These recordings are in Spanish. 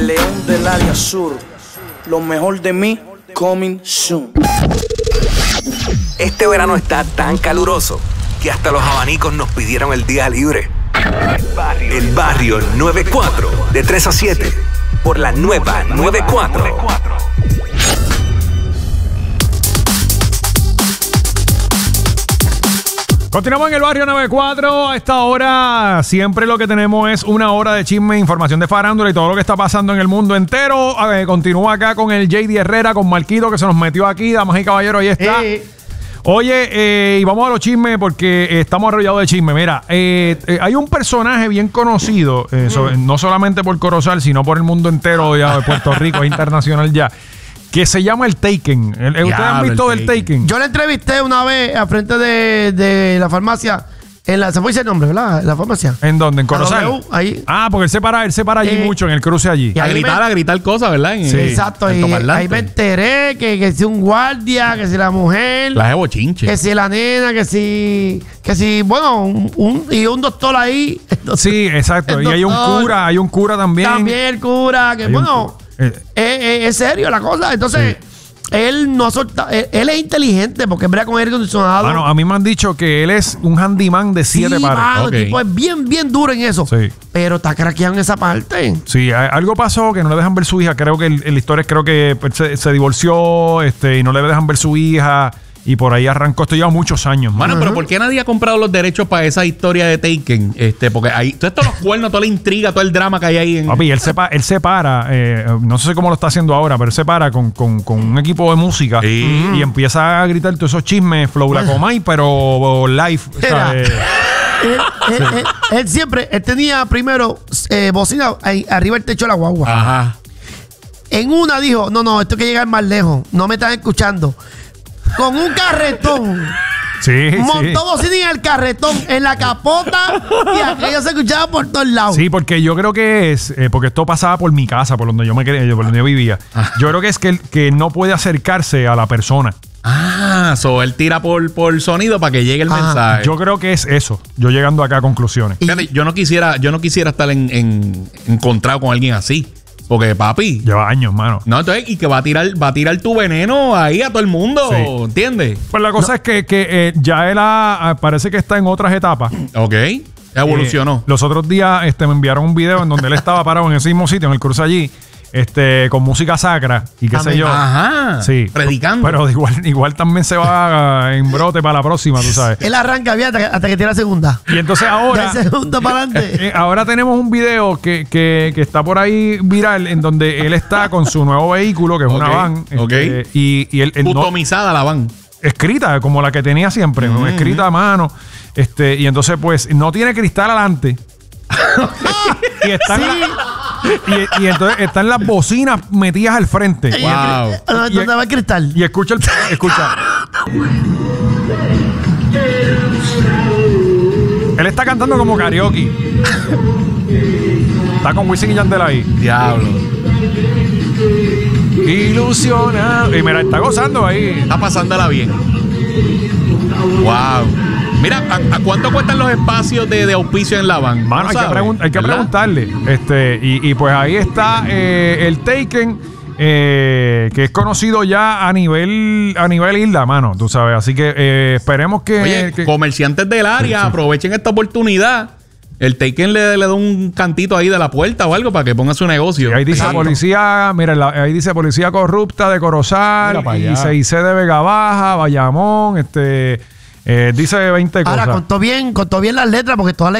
el león del área sur. Lo mejor de mí, coming soon. Este verano está tan caluroso que hasta los abanicos nos pidieron el día libre. El Barrio 94, de 3 a 7, por la nueva 94. Continuamos en el Barrio 94. A esta hora siempre lo que tenemos es una hora de chisme, información de farándula y todo lo que está pasando en el mundo entero. Continúa acá con el JD Herrera, con Marquito, que se nos metió aquí. Damas y caballeros, ahí está. Oye, y vamos a los chismes porque estamos arrollados de chisme. Mira, hay un personaje bien conocido, no solamente por Corozal, sino por el mundo entero ya de Puerto Rico, es internacional ya, que se llama el Taken. ¿Ustedes han visto del Taken? Yo le entrevisté una vez al frente de la farmacia. Se fue ese nombre, ¿verdad? La farmacia. ¿En dónde? ¿En Corozal? Ahí. Ah, porque él se para allí mucho, en el cruce allí. A gritar cosas, ¿verdad? Sí, exacto. Y ahí me enteré que si un guardia, que si la mujer. La de bochinche. Que si la nena, que si bueno, un doctor ahí. Sí, exacto. Y hay un cura también. También el cura, que bueno, es serio la cosa. Entonces... Sí. Él no solta, él es inteligente porque brega con aire acondicionado. Bueno, a mí me han dicho que él es un handyman de 7 pares. Mano, el tipo es bien duro en eso. Sí. Pero está craqueado en esa parte. Sí, algo pasó que no le dejan ver su hija. Creo que la historia es se divorció y no le dejan ver su hija. Y por ahí arrancó. Esto lleva muchos años. Mano, pero ¿por qué nadie ha comprado los derechos para esa historia de Taken? Porque ahí, todos los cuernos, toda la intriga, todo el drama que hay ahí. Papi, él se para, no sé cómo lo está haciendo ahora, pero él se para con un equipo de música y empieza a gritar todos esos chismes, Flow la Comay, pero live. Él tenía primero bocina arriba del techo de la guagua. Ajá. En una dijo, no, esto hay que llegar más lejos. No me están escuchando. Con un carretón. Sí, montó bocina en el carretón, en la capota, y aquello se escuchaba por todos lados. Sí, porque yo creo que es, porque esto pasaba por mi casa, por donde yo por donde yo vivía. Yo creo que es que no puede acercarse a la persona. Él tira por sonido para que llegue el mensaje. Yo creo que es eso. Yo llegando acá a conclusiones. Fíjate, yo no quisiera estar encontrado con alguien así. Porque, papi, lleva años, mano. No, entonces, y que va a tirar tu veneno ahí a todo el mundo, ¿entiendes? Pues la cosa es que ya él parece que está en otras etapas. Ok. Evolucionó. Los otros días me enviaron un video en donde él estaba parado en ese mismo sitio, en el cruce allí, con música sacra y qué sé yo. Ajá. Sí. Predicando. Pero igual también se va en brote para la próxima, tú sabes. Él arranca bien hasta que tira la segunda. Y entonces ahora... De segunda para adelante. Ahora tenemos un video que está por ahí viral en donde él está con su nuevo vehículo, que es una van. Y él customizada la van. Escrita, como la que tenía siempre. Escrita a mano. Y entonces, pues, no tiene cristal adelante. Y están y entonces están las bocinas metidas al frente. Wow. ¿Dónde va el cristal? Y escucha. Él está cantando como karaoke. Está con Wisin y Yandel ahí. Diablo. Ilusionado. Y mira, está gozando ahí. Está pasándola bien. Wow. Mira, ¿a cuánto cuestan los espacios de auspicio en la van? Mano, hay que preguntarle. Y pues ahí está el Taken, que es conocido ya a nivel isla, mano, tú sabes. Así que esperemos que... Oye, comerciantes del área, aprovechen esta oportunidad. El Taken le da un cantito ahí de la puerta o algo para que ponga su negocio. Y ahí dice policía, mira, ahí dice policía corrupta de Corozal, y CIC de Vega Baja, Bayamón, dice 20 cosas. Ahora, contó bien las letras porque todas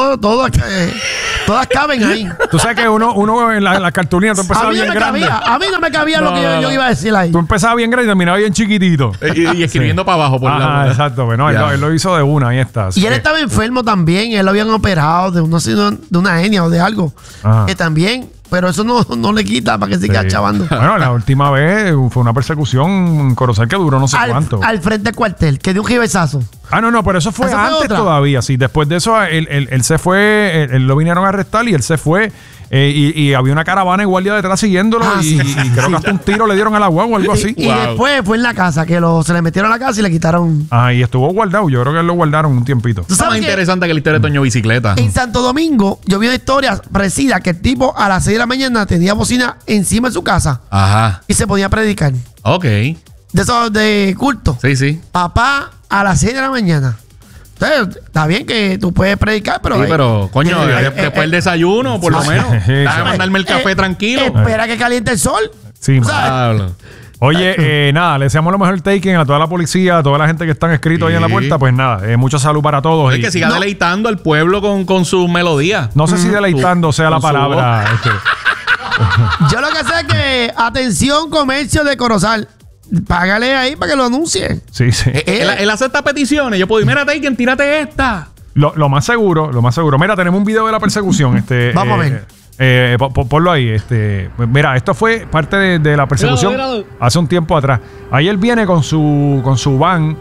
caben ahí. Tú sabes que uno en la cartulina, tú empezabas bien grande. A mí no me cabía lo que yo iba a decir ahí. Tú empezabas bien grande y terminabas bien chiquitito. Y escribiendo para abajo. Exacto. Bueno, él lo hizo de una, ahí está. Y él estaba enfermo también. Él lo habían operado de una hernia o de algo. Que también... Pero eso no le quita para que siga chavando. Bueno, la última vez fue una persecución en Corozal que duró no sé cuánto. Al frente del cuartel, que dio un jibezazo. No, pero eso fue antes todavía. Sí, después de eso, él se fue, él lo vinieron a arrestar y él se fue Y había una caravana de guardia detrás siguiéndolo y creo que hasta un tiro le dieron a la guagua o algo así. Y después fue en la casa, que se le metieron a la casa y le quitaron. Y estuvo guardado. Yo creo que lo guardaron un tiempito. Está más interesante que la historia de Toño Bicicleta. En Santo Domingo, yo vi una historia parecida que el tipo a las 6 de la mañana tenía bocina encima de su casa. Ajá. Y se podía predicar. Ok. De esos de culto. Sí. Papá a las 6 de la mañana. Entonces, está bien que tú puedes predicar, pero... Sí, pero, coño, después del desayuno, por lo menos. Déjame mandarme el café tranquilo. Espera que caliente el sol. Sí, Pablo. Oye, nada, le deseamos lo mejor taking a toda la policía, a toda la gente que están escritos ahí en la puerta. Pues nada, mucha salud para todos. Es que siga deleitando al pueblo con sus melodías. No sé si deleitando sea la palabra. Yo lo que sé es que, atención, comercio de Corozal. Págale ahí para que lo anuncie. Sí. Él acepta peticiones. Yo puedo ir, mira, Taken, tírate esta. Lo más seguro. Mira, tenemos un video de la persecución. Vamos a ver. Ponlo ahí. Pues mira, esto fue parte de la persecución hace un tiempo atrás. Ahí él viene con su van.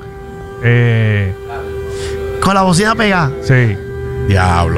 Con la bocina pegada. Sí. Diablo.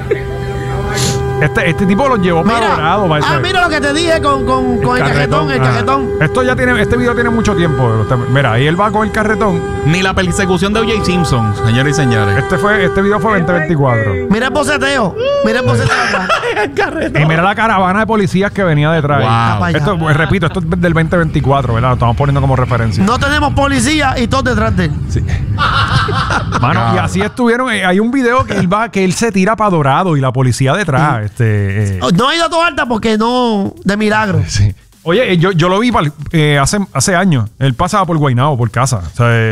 Este tipo lo llevó para Dorado. Mira lo que te dije con el carretón. El carretón. Este video tiene mucho tiempo. Mira, ahí él va con el carretón. Ni la persecución de O.J. Simpson, señores y señores. Este video fue 2024. Mira el boceteo. El carretón. Y mira la caravana de policías que venía detrás. Wow. Esto, repito, esto es del 2024, ¿verdad? Lo estamos poniendo como referencia. No tenemos policía y todos detrás de él. Sí. Mano, y así estuvieron. Hay un video que él se tira para Dorado y la policía detrás. No ha ido a toda alta porque no, de milagro. Sí. Oye, yo lo vi hace años. Él pasaba por Guaynabo, por casa. O sea,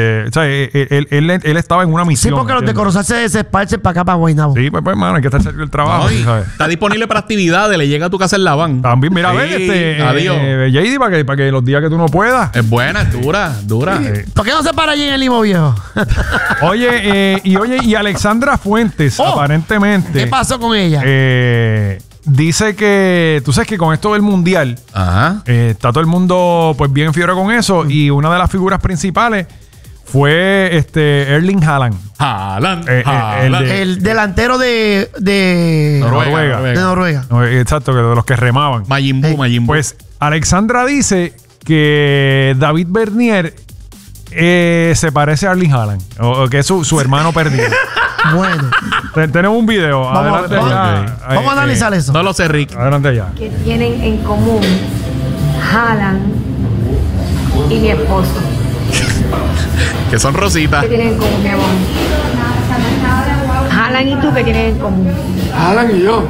él estaba en una misión. Sí, porque los de Corozal se esparcen para acá, para Guaynabo. Sí, pues, hermano, hay que estar serio el trabajo. Está disponible para actividades. Le llega a tu casa en la van. También, mira, a ver, adiós. JD, para que los días que tú no puedas. Es buena, es dura. ¿Por qué no se para allí en el Limo Viejo? y Alexandra Fuentes, aparentemente. ¿Qué pasó con ella? Dice que, tú sabes que con esto del mundial, está todo el mundo pues bien fiebre con eso. Y una de las figuras principales fue Erling Haaland. El delantero de Noruega. De Noruega. Exacto, que de los que remaban. Majin Buu. Pues Alexandra dice que David Bernier se parece a Erling Haaland, o que es su hermano perdido. Bueno. Tenemos un video. Adelante allá. Vamos a analizar eso. No lo sé, Rick. Adelante allá. Que tienen en común Haaland y mi esposo. Que son rositas. ¿Qué tienen en común, mi amor? Haaland y tú, ¿qué tienen en común? Haaland y yo.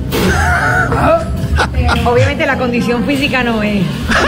Obviamente la condición física no es.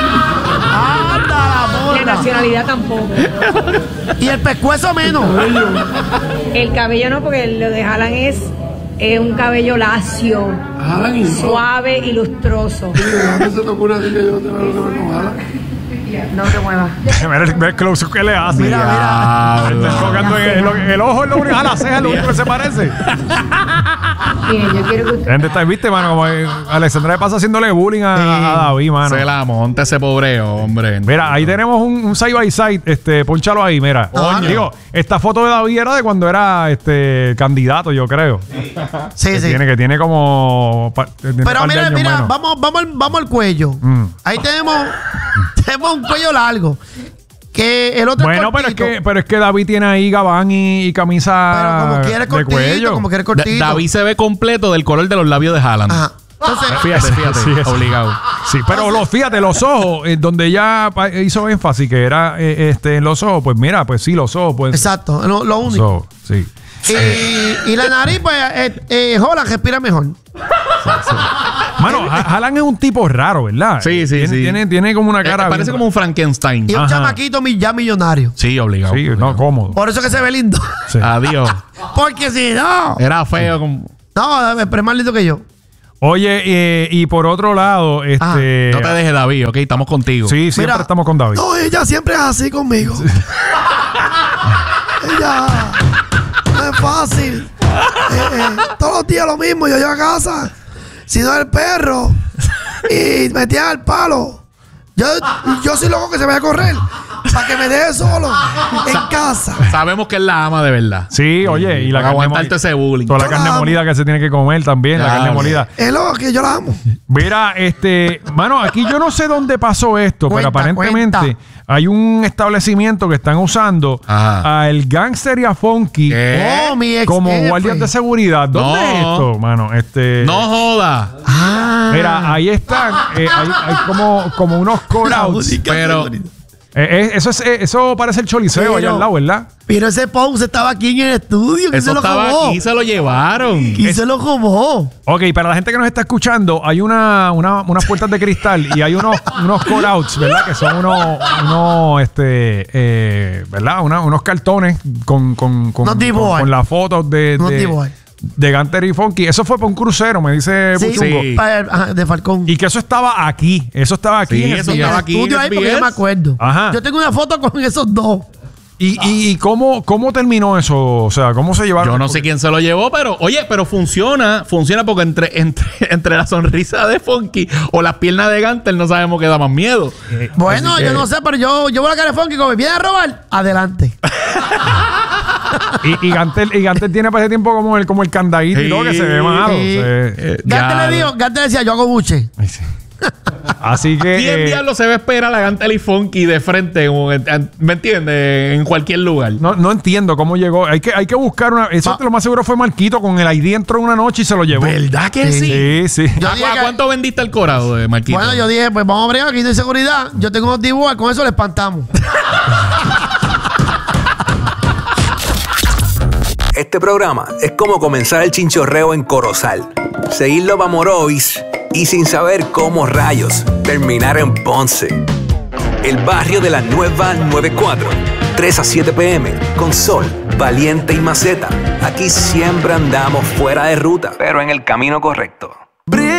La nacionalidad tampoco. Y el pescuezo menos. El cabello no, porque lo de Haaland es un cabello lacio, suave y lustroso. ¿Dónde se te ocurre decir que yo tengo que ver con Haaland? No te muevas. Mira el close que le hace. Mira. Está enfocando el ojo es lo único, a la ceja es lo único que se parece. Miren, yo quiero que usted... Gente, está, viste, mano, como Alexandra le pasa haciéndole bullying a David, mano. Se la monta ese pobre hombre. Mira, ahí tenemos un side by side, pónchalo ahí, mira. Digo, esta foto de David era de cuando era candidato, yo creo. Sí. Que tiene como pero mira, vamos al cuello. Ahí tenemos un cuello largo. Que el otro pero es que David tiene ahí gabán y camisa. Pero como quiere cortito, como quiere cortito. David se ve completo del color de los labios de Haaland. Ajá. Entonces, fíjate, sí, obligado. Sí, pero fíjate, los ojos, donde ella hizo énfasis que era en los ojos, pues mira, pues sí, los ojos. Pues, exacto, lo único. Sí. Y la nariz, pues, Haaland respira mejor. Mano, Haaland es un tipo raro, ¿verdad? Sí. Tiene como una cara. Parece como un Frankenstein. Y un chamaquito ya millonario. Sí, obligado. Sí, no, cómodo. Por eso que se ve lindo. Sí. Adiós. Porque si no. Era feo. No, pero es más lindo que yo. Oye, y por otro lado, no te dejes, David, ¿ok? Estamos contigo. Sí, siempre estamos con David. No, ella siempre es así conmigo. Sí. Ella no es fácil. Todos los días lo mismo. Yo llego a casa, si no el perro, y metían al palo. Yo soy loco que se vaya a correr. para que me deje solo en casa. Sabemos que él la ama de verdad. Sí, oye, y la carne aguantarte ese bullying. toda la carne Claro. molida que se tiene que comer también, la carne molida. Es lo que yo la amo. Mira, mano, aquí yo no sé dónde pasó esto, pero Cuenta, aparentemente cuenta. hay un establecimiento que están usando Ajá. a el Gangster y a Funky ¿Qué? Oh, mi ex como jefe. guardias de seguridad. ¿Dónde No. es esto, mano? No joda. Ah. Mira, ahí están, hay como unos call-outs. Pero Eso parece el Choliseo allá al lado, ¿verdad? Pero ese Pose estaba aquí en el estudio. ¿Quién eso se lo estaba robó? aquí, se lo llevaron. ¿Quién se lo robó? Ok, para la gente que nos está escuchando, hay unas puertas de cristal y hay unos call-outs, ¿verdad? Que son ¿verdad? Unos cartones con las fotos de Gunter y Funky. Eso fue para un crucero, me dice Sí, Puchungo. sí. De Falcón. Y que eso estaba aquí. Eso estaba aquí. Sí, en el eso estudio. estaba el aquí en estudio ahí porque SBS. yo me acuerdo. Ajá. Yo tengo una foto con esos dos. ¿Y cómo terminó eso? O sea, ¿cómo se llevaron? Yo no sé quién se lo llevó, pero pero funciona porque entre la sonrisa de Funky o las piernas de Gunter no sabemos qué da más miedo. Bueno, yo no sé, pero yo voy a la cara de Funky como me viene a robar. Adelante. Y Gunter tiene para ese tiempo como el candadito y todo, que se ve malo. Gante le decía, yo hago buche. Así que... ¿Quién diablo se va a esperar a Gunter y Funky de frente? ¿Me entiendes? En cualquier lugar. No entiendo cómo llegó. Hay que buscar una... Eso lo más seguro fue Marquito con el ID entró una noche y se lo llevó. ¿Verdad que sí? Sí. Yo ¿A dije que- cuánto vendiste el corado de Marquito? Bueno, yo dije, pues vamos a bregar, aquí no hay seguridad. Yo tengo unos dibujos, con eso le espantamos. Este programa es como comenzar el chinchorreo en Corozal, seguirlo para Morovis y sin saber cómo rayos terminar en Ponce. El barrio de la nueva 94, 3 a 7 p.m. con Sol, Valiente y Maceta. Aquí siempre andamos fuera de ruta, pero en el camino correcto.